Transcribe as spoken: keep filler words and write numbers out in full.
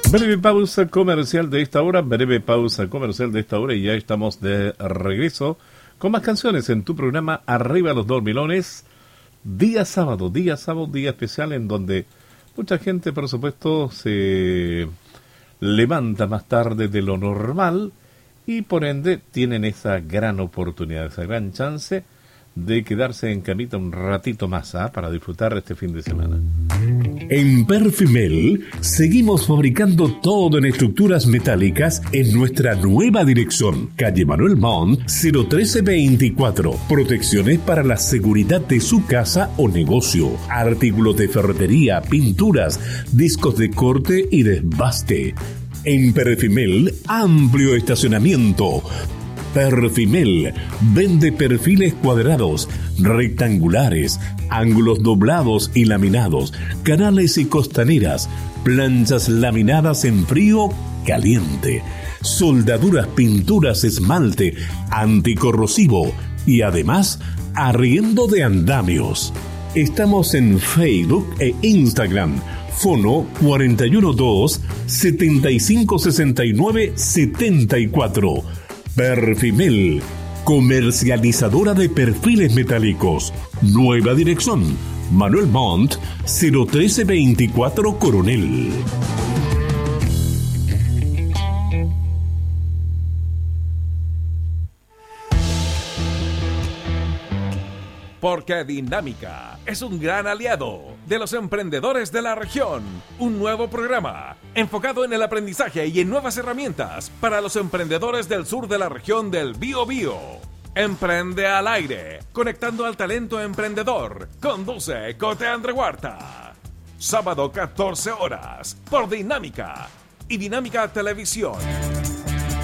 Breve pausa comercial de esta hora, breve pausa comercial de esta hora y ya estamos de regreso con más canciones en tu programa Arriba los Dormilones. Día sábado, día sábado, día especial en donde mucha gente, por supuesto, se levanta más tarde de lo normal y por ende tienen esa gran oportunidad, esa gran chance de quedarse en camita un ratito más, ¿eh? Para disfrutar este fin de semana. En Perfimel seguimos fabricando todo en estructuras metálicas en nuestra nueva dirección, calle Manuel Montt, cero trece veinticuatro. Protecciones para la seguridad de su casa o negocio, artículos de ferretería, pinturas, discos de corte y desbaste. En Perfimel, amplio estacionamiento. Perfimel vende perfiles cuadrados, rectangulares, ángulos doblados y laminados, canales y costaneras, planchas laminadas en frío caliente, soldaduras, pinturas, esmalte, anticorrosivo y además arriendo de andamios. Estamos en Facebook e Instagram. Fono cuatro uno dos, siete cinco seis nueve, siete cuatro. Perfimel, comercializadora de perfiles metálicos. Nueva dirección, Manuel Montt, cero trece veinticuatro Coronel. Porque Dinámica es un gran aliado de los emprendedores de la región. Un nuevo programa enfocado en el aprendizaje y en nuevas herramientas para los emprendedores del sur de la región del Biobío. Emprende al aire, conectando al talento emprendedor. Conduce Cote Andre Huerta. Sábado catorce horas por Dinámica y Dinámica Televisión.